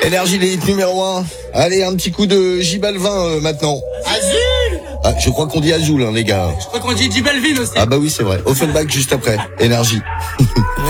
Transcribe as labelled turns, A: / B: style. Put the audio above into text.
A: Énergie les hits numéro 1. Allez, un petit coup de J Balvin maintenant.
B: Azul.
A: Ah, je crois qu'on dit Azul, hein, les gars.
B: Je crois qu'on dit J Balvin aussi.
A: Ah bah oui, c'est vrai. Offenbach juste après. Énergie.